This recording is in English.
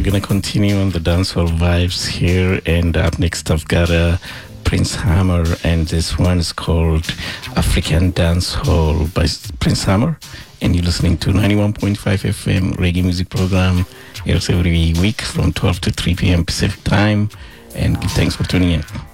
gonna continue on the dancehall vibes here, and up next I've got Prince Hammer, and this one is called African Dancehall by Prince Hammer, and you're listening to 91.5 FM reggae music program here every week from 12 to 3 p.m. Pacific time, and thanks for tuning in.